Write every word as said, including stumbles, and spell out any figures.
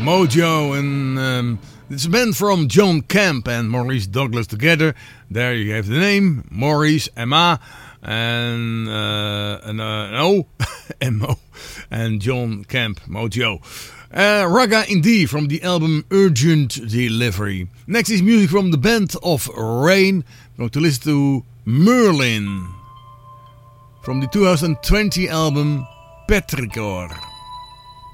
Mojo. And um, it's a band from John Camp and Maurice Douglas together. There you have the name, Maurice, M A, and uh, an, uh, an O, M O, and John Camp, Mojo. Uh, Raga in D from the album Urgent Delivery. Next is music from the Band of Rain. We're going to listen to Merlin from the two thousand twenty album Petrichor.